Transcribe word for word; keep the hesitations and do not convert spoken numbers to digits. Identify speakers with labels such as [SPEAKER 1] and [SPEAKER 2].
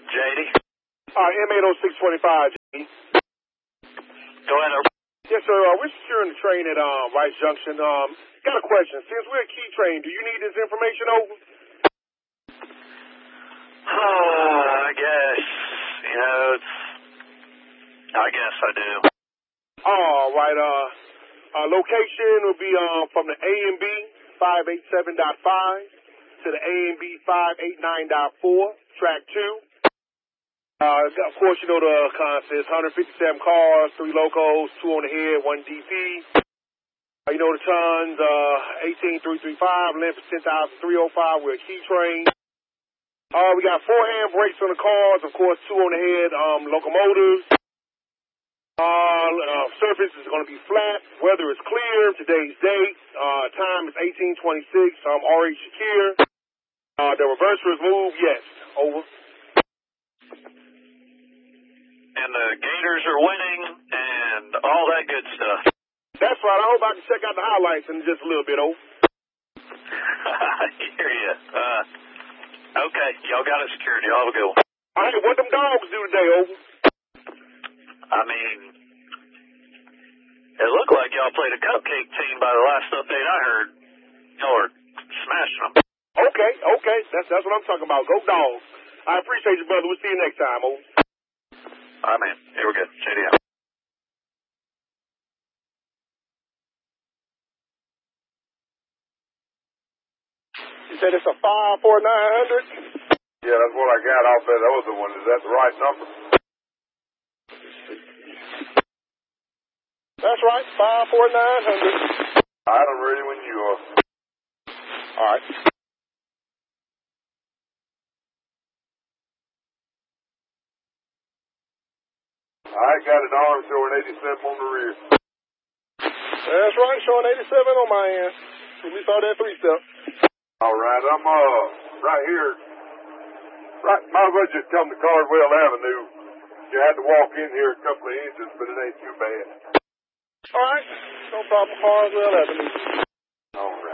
[SPEAKER 1] J D.
[SPEAKER 2] Uh, M eight oh six twenty-five, J D.
[SPEAKER 1] Go ahead. Over.
[SPEAKER 2] Yes, sir. Uh, we're securing the train at um, Rice Junction. Um, got a question. Since we're a key train, do you need this information over?
[SPEAKER 1] Uh, I guess. You know, it's... I guess I do.
[SPEAKER 2] All right. Uh, uh, location will be um, from the A and B five eighty-seven point five to the A and B five eighty-nine point four, track two. Uh, of course, you know the concept. one hundred fifty-seven cars, three locos, two on the head, one D P. Uh, you know the tons, uh, eighteen three thirty-five, length ten thousand three hundred five. We're a key train. Uh, we got four hand brakes on the cars, of course, two on the head, um, locomotives. Uh, uh, surface is going to be flat. Weather is clear. Today's date. Uh, time is eighteen twenty-six. I'm R H Shakir. Uh, the reverser is moved. Yes. Over.
[SPEAKER 1] And the Gators are winning and all that good stuff.
[SPEAKER 2] That's right. I hope I can check out the highlights in just a little bit, over.
[SPEAKER 1] I hear you. Uh, okay. Y'all got it secured. Y'all have a good one.
[SPEAKER 2] All right. What them dogs do today, over?
[SPEAKER 1] I mean, it looked like y'all played a cupcake team by the last update I heard. Y'all are smashing them.
[SPEAKER 2] Okay, okay. That's that's what I'm talking about. Go dogs. I appreciate you, brother. We'll see you next time, over.
[SPEAKER 1] All right, man. Here we go. J D out.
[SPEAKER 2] You said it's a five four nine hundred?
[SPEAKER 3] Yeah, that's what I got off that other one. Is that the right number?
[SPEAKER 2] That's right, five four nine hundred.
[SPEAKER 3] I am ready when you are.
[SPEAKER 2] All right.
[SPEAKER 3] I got an arm showing eighty-seven on the rear.
[SPEAKER 2] That's right, showing eighty-seven on my end. We saw that three step.
[SPEAKER 3] All right, I'm uh right here. Right, might as well just come to Cardwell Avenue. You had to walk in here a couple of inches, but it ain't too bad.
[SPEAKER 2] All right, no problem. Cardwell Avenue.
[SPEAKER 3] All right.